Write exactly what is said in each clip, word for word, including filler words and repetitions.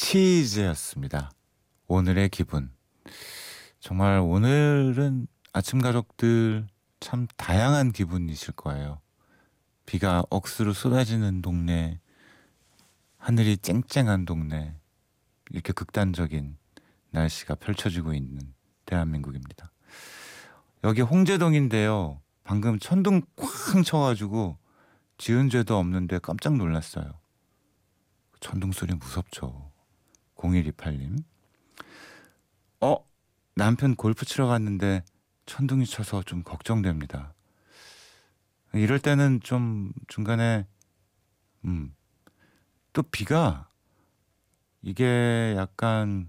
치즈였습니다. 오늘의 기분. 정말 오늘은 아침 가족들 참 다양한 기분이실 거예요. 비가 억수로 쏟아지는 동네, 하늘이 쨍쨍한 동네, 이렇게 극단적인 날씨가 펼쳐지고 있는 대한민국입니다. 여기 홍제동인데요. 방금 천둥 쾅 쳐가지고 지은 죄도 없는데 깜짝 놀랐어요. 천둥 소리 무섭죠. 공일이팔 님. 어? 남편 골프 치러 갔는데 천둥이 쳐서 좀 걱정됩니다. 이럴 때는 좀 중간에 음, 또 비가 이게 약간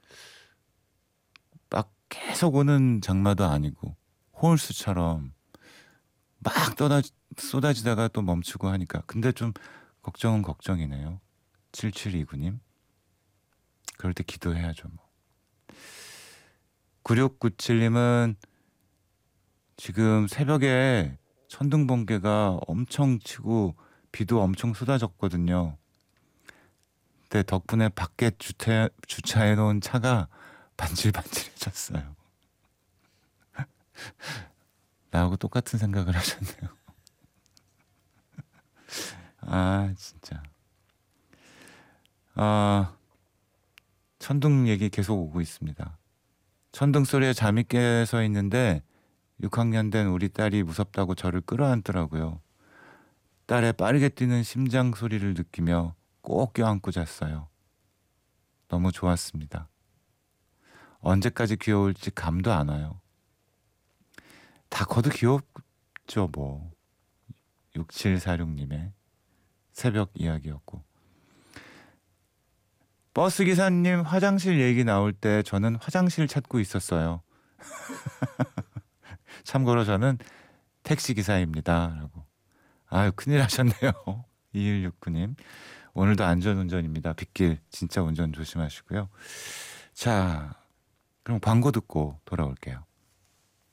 막 계속 오는 장마도 아니고 호울수처럼 막 떠다, 쏟아지다가 또 멈추고 하니까 근데 좀 걱정은 걱정이네요. 칠칠이구 님. 그럴 때 기도해야죠 뭐. 구육구칠 님은 지금 새벽에 천둥 번개가 엄청 치고 비도 엄청 쏟아졌거든요. 근데 덕분에 밖에 주차, 주차해 놓은 차가 반질반질해졌어요. 나하고 똑같은 생각을 하셨네요. 아 진짜. 아 천둥 얘기 계속 오고 있습니다. 천둥 소리에 잠이 깨서 있는데 육 학년 된 우리 딸이 무섭다고 저를 끌어안더라고요. 딸의 빠르게 뛰는 심장 소리를 느끼며 꼭 껴안고 잤어요. 너무 좋았습니다. 언제까지 귀여울지 감도 안 와요. 다 커도 귀엽죠 뭐. 육칠사육 님의 새벽 이야기였고. 버스 기사님 화장실 얘기 나올 때 저는 화장실 찾고 있었어요. 참고로 저는 택시 기사입니다. 라고. 아유 큰일 하셨네요. 이일육구 님. 오늘도 안전운전입니다. 빗길 진짜 운전 조심하시고요. 자, 그럼 광고 듣고 돌아올게요.